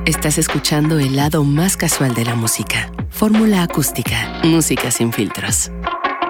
Estás escuchando el lado más casual de la música. Fórmula Acústica. Música sin filtros.